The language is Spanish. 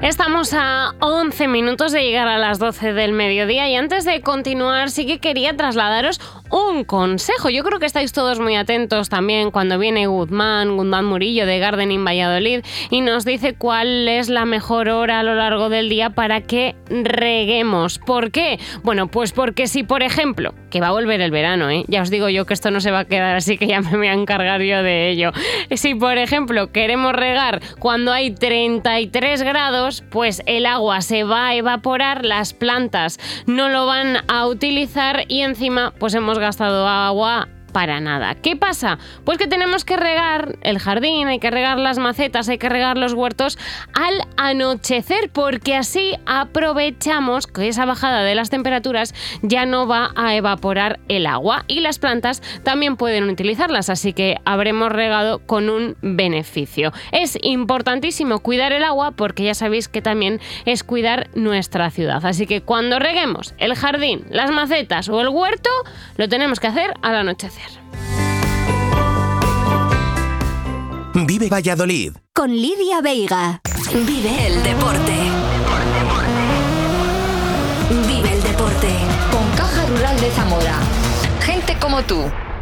Estamos a 11 minutos de llegar a las 12 del mediodía y antes de continuar sí que quería trasladaros un consejo. Yo creo que estáis todos muy atentos también cuando viene Guzmán Murillo de Gardening Valladolid y nos dice cuál es la mejor hora a lo largo del día para que reguemos. ¿Por qué? Bueno, pues porque si, por ejemplo, que va a volver el verano, ya os digo yo que esto no se va a quedar así, que ya me voy a encargar yo de ello. Si, por ejemplo, queremos regar cuando hay 33 grados, pues el agua se va a evaporar, las plantas no lo van a utilizar y encima pues hemos gastado agua para nada. ¿Qué pasa? Pues que tenemos que regar el jardín, hay que regar las macetas, hay que regar los huertos al anochecer, porque así aprovechamos que esa bajada de las temperaturas ya no va a evaporar el agua y las plantas también pueden utilizarlas, así que habremos regado con un beneficio. Es importantísimo cuidar el agua porque ya sabéis que también es cuidar nuestra ciudad, así que cuando reguemos el jardín, las macetas o el huerto, lo tenemos que hacer al anochecer. Vive Valladolid. Con Lidia Veiga. Vive el deporte. Vive el deporte. Con Caja Rural de Zamora. Gente como tú.